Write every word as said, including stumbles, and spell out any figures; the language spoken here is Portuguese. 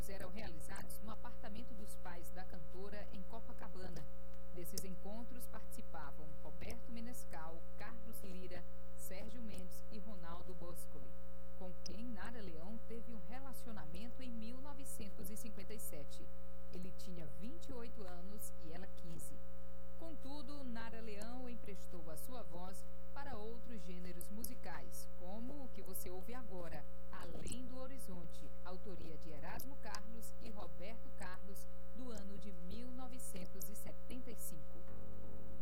eram realizados no apartamento dos pais da cantora em Copacabana. Desses encontros participavam Roberto Menescal, Carlos Lira, Sérgio Mendes